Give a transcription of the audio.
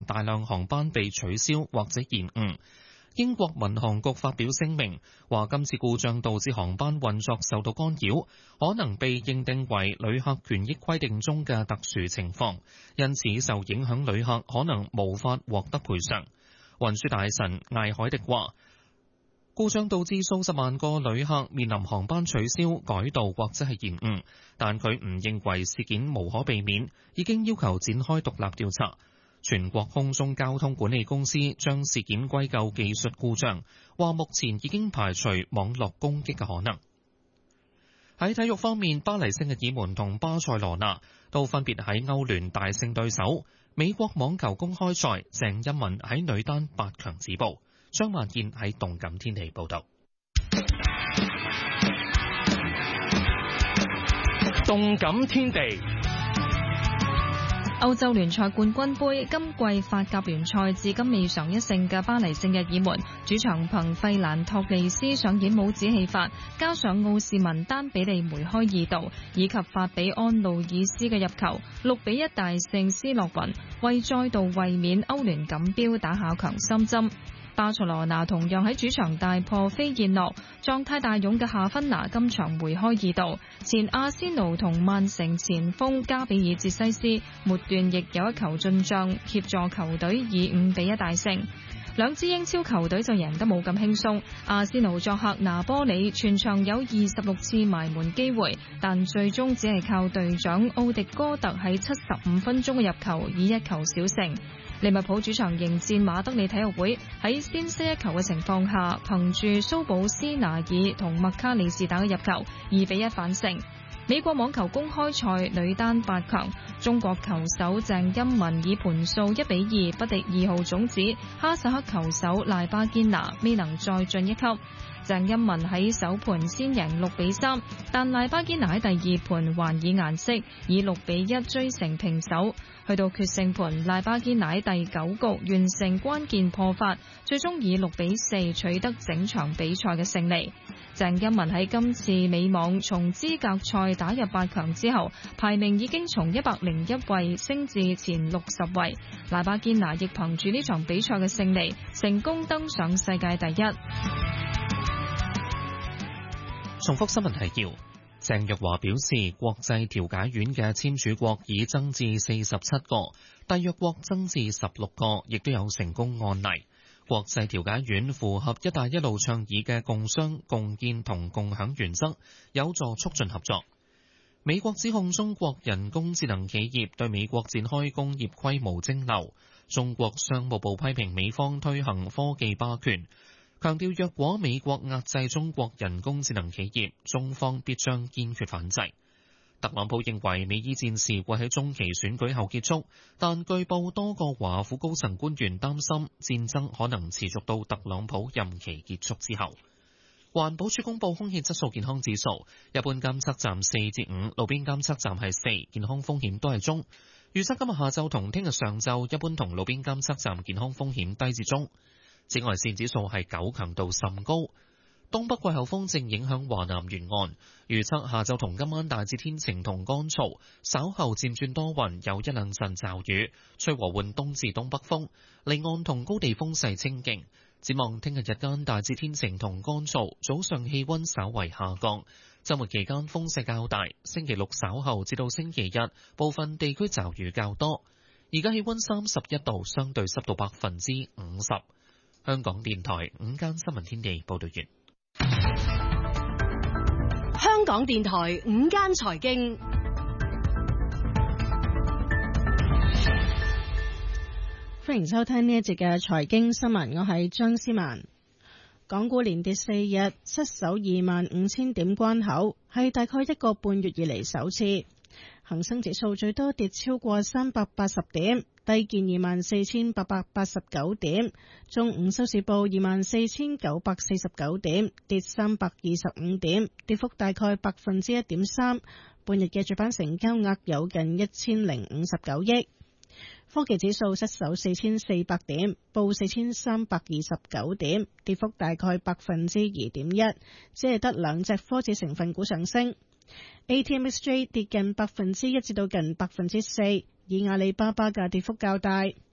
大量航班被取消或者延誤。英國民航局發表聲明，話今次故障導致航班運作受到干擾，可能被認定為旅客權益規定中嘅特殊情況，因此受影響旅客可能無法獲得賠償。運輸大臣艾海迪話，故障導致數十萬個旅客面臨航班取消、改道或者係延誤，但佢唔認為事件無可避免，已經要求展開獨立調查。全國空中交通管理公司將事件歸咎技術故障，話目前已經排除網絡攻擊嘅可能。喺體育方面，巴黎聖日耳門同巴塞羅那都分別喺歐聯大勝對手。美國網球公開賽，鄭欽文喺女單8強止步。張萬健喺動感天地報道。 動感天地。 歐洲聯賽冠軍盃今季法甲聯賽至今未嘗一勝嘅巴黎聖日耳門，主場憑費蘭托利斯上演帽子戲法，加上奧士文丹比利梅開2度，以及法比安路爾斯嘅入球，6-1大勝斯洛文，為再度衛冕歐聯錦標打下強心針。巴塞羅那同樣喺主場大破飛燕諾，狀態大勇嘅夏芬拿今場梅開2度，前阿仙奴同曼城前鋒加比爾捷西斯末段亦有一球進帳，協助球隊以5-1大勝。兩支英超球隊就贏得冇咁輕鬆，阿仙奴作客拿波里，全場有26次埋門機會，但最終只係靠隊長奧迪哥特喺75分鐘嘅入球以1球小勝。利物浦主場迎戰馬德里體育會，喺先失1球嘅情況下，憑住蘇保斯拿爾同麥卡利士打嘅入球2-1反勝。美國網球公開賽女單8強，中國球手鄭欽文以盤數1-2不敵2號種子哈薩克球手賴巴堅拿，未能再進一級。鄭欽文喺首盤先贏6-3，但賴巴堅拿喺第二盤還以顏色，以6-1追成平手。去到決勝盤，賴巴堅拿喺第9局完成關鍵破發，最終以6-4取得整場比賽嘅勝利。鄭欽文喺今次美網從資格賽打入8強之後，排名已經從101位升至前60位。賴巴堅拿亦憑住呢場比賽嘅勝利，成功登上世界第一。 重複新聞提要。鄭若驊表示，國際調解院嘅簽署國已增至47個，締約國增至16個，亦都有成功案例。國際調解院符合一帶一路倡議嘅共商、共建同共享原則，有助促進合作。美國指控中國人工智能企業對美國展開工業規模蒸餾，中國商務部批評美方推行科技霸權，強調若果美國壓制中國人工智能企業，中方必將堅決反制。特朗普認為美伊戰事會喺中期選舉後結束，但據報多個華府高層官員擔心戰爭可能持續到特朗普任期結束之後。環保署公布空氣質素健康指數，一般監測站4至5，路邊監測站係4，健康風險都係中。預測今日下晝同聽日上晝，一般同路邊監測站健康風險低至中。紫外線指數係9，強度甚高。東北季候風正影響華南沿岸，預測下晝同今晚大致天晴同乾燥，稍後漸轉多雲，有一兩陣驟雨，吹和緩東至東北風，離岸同高地風勢清勁。展望聽日日間大致天晴同乾燥，早上氣溫稍為下降，週末期間風勢較大，星期六稍後至到星期日部分地區驟雨較多。而家氣溫31度，相對濕度50%。香港電台午間新聞天地報道完。 香港電台午間財經， 歡迎收聽呢一節嘅財經新聞，我係張思文。港股連跌4日，失守25,000點關口，係大概1個半月以嚟首次。恒生指數最多跌超過380點，低見24,889點。中午收市報24,949點，跌325點，跌幅大概1.3%。半日嘅主板成交額有近1,059億。科技指數失守4,400點，報4,329點，跌幅大概2.1%，只係得兩隻科指成分股上升。ATMXJ 跌近1%至到近4%，以阿里巴巴嘅跌幅較大。